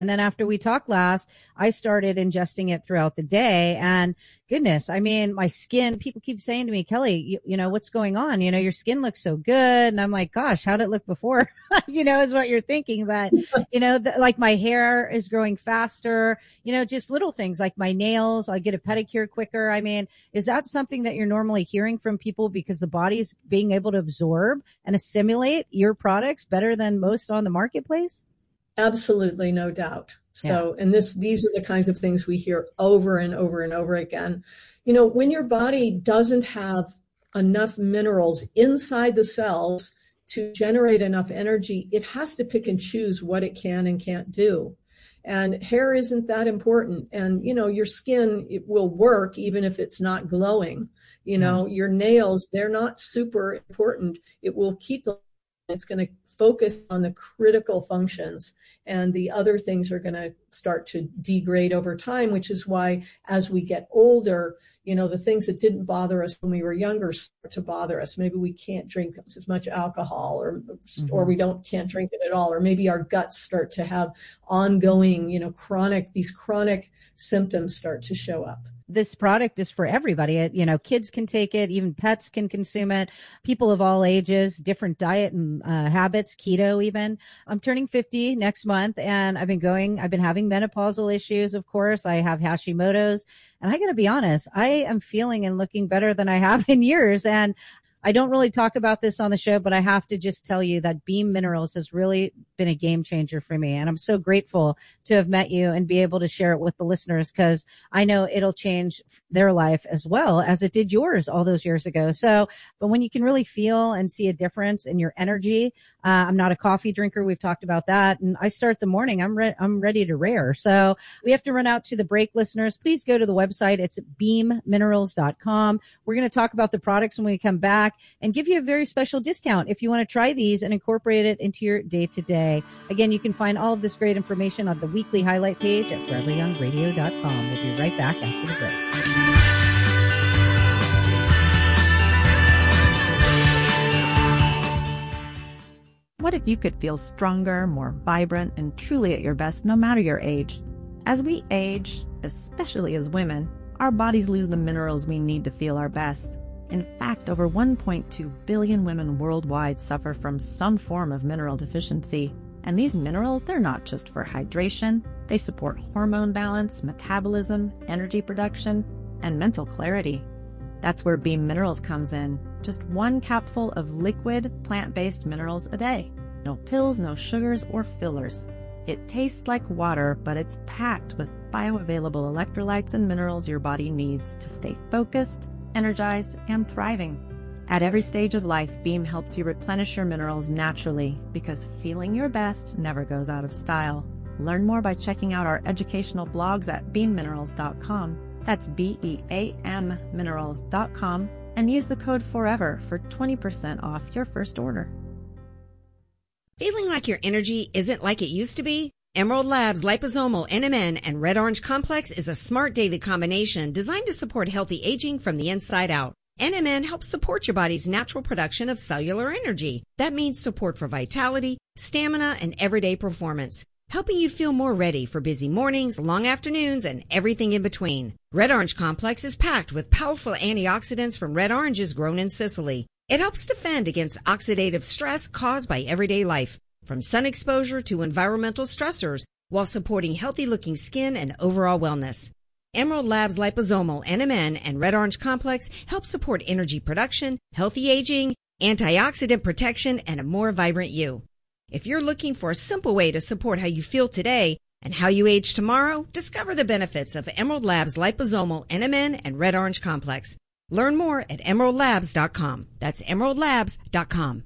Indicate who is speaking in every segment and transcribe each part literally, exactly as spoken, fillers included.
Speaker 1: And then after we talked last, I started ingesting it throughout the day. And goodness, I mean, my skin, people keep saying to me, Kelly, you, you know, what's going on? You know, your skin looks so good. And I'm like, gosh, how'd it look before? you know, is what you're thinking. But, you know, the, like my hair is growing faster, you know, just little things like my nails. I get a pedicure quicker. I mean, is that something that you're normally hearing from people because the body's being able to absorb and assimilate your products better than most on the marketplace?
Speaker 2: Absolutely, no doubt. So, yeah. and this, these are the kinds of things we hear over and over and over again. You know, when your body doesn't have enough minerals inside the cells to generate enough energy, it has to pick and choose what it can and can't do. And hair isn't that important. And, you know, your skin, it will work even if it's not glowing. You know, yeah. your nails, they're not super important. It will keep the, it's going to focus on the critical functions, and the other things are going to start to degrade over time, which is why as we get older, you know, the things that didn't bother us when we were younger start to bother us. Maybe we can't drink as much alcohol, or mm-hmm. or we don't can't drink it at all, or maybe our guts start to have ongoing, you know, chronic, these chronic symptoms start to show up.
Speaker 1: This product is for everybody. It, you know, kids can take it, even pets can consume it, people of all ages, different diet and uh, habits, keto even. I'm turning fifty next month, and I've been going, I've been having menopausal issues, of course. I have Hashimoto's, and I got to be honest, I am feeling and looking better than I have in years. And I don't really talk about this on the show, but I have to just tell you that Beam Minerals has really been a game changer for me. And I'm so grateful to have met you and be able to share it with the listeners, because I know it'll change their life as well as it did yours all those years ago. So, but when you can really feel and see a difference in your energy, uh, I'm not a coffee drinker. We've talked about that. And I start the morning. I'm re- I'm ready to rare. So we have to run out to the break, listeners. Please go to the website. It's beam minerals dot com. We're going to talk about the products when we come back and give you a very special discount if you want to try these and incorporate it into your day-to-day. Again, you can find all of this great information on the weekly highlight page at forever young radio dot com. We'll be right back after the break.
Speaker 3: What if you could feel stronger, more vibrant, and truly at your best no matter your age? As we age, especially as women, our bodies lose the minerals we need to feel our best. In fact, over one point two billion women worldwide suffer from some form of mineral deficiency. And these minerals, they're not just for hydration. They support hormone balance, metabolism, energy production, and mental clarity. That's where Beam Minerals comes in. Just one capful of liquid, plant-based minerals a day. No pills, no sugars, or fillers. It tastes like water, but it's packed with bioavailable electrolytes and minerals your body needs to stay focused, energized, and thriving. At every stage of life, Beam helps you replenish your minerals naturally, because feeling your best never goes out of style. Learn more by checking out our educational blogs at beam minerals dot com. That's B E A M minerals dot com, and use the code FOREVER for twenty percent off your first order.
Speaker 4: Feeling like your energy isn't like it used to be? Emerald Labs Liposomal N M N and Red Orange Complex is a smart daily combination designed to support healthy aging from the inside out. N M N helps support your body's natural production of cellular energy. That means support for vitality, stamina, and everyday performance, helping you feel more ready for busy mornings, long afternoons, and everything in between. Red Orange Complex is packed with powerful antioxidants from red oranges grown in Sicily. It helps defend against oxidative stress caused by everyday life, from sun exposure to environmental stressors, while supporting healthy-looking skin and overall wellness. Emerald Labs Liposomal N M N and Red Orange Complex help support energy production, healthy aging, antioxidant protection, and a more vibrant you. If you're looking for a simple way to support how you feel today and how you age tomorrow, discover the benefits of Emerald Labs Liposomal N M N and Red Orange Complex. Learn more at emerald labs dot com. That's emerald labs dot com.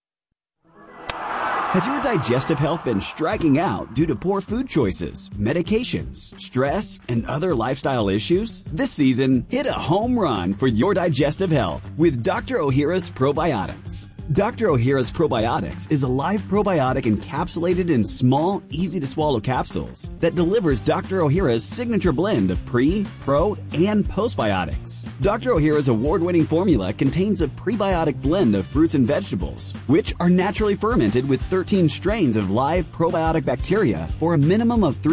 Speaker 5: Has your digestive health been striking out due to poor food choices, medications, stress, and other lifestyle issues? This season, hit a home run for your digestive health with Doctor Ohhira's Probiotics. Doctor Ohhira's Probiotics is a live probiotic encapsulated in small, easy-to-swallow capsules that delivers Doctor Ohhira's signature blend of pre, pro, and postbiotics. Doctor Ohhira's award-winning formula contains a prebiotic blend of fruits and vegetables, which are naturally fermented with thirteen strains of live probiotic bacteria for a minimum of three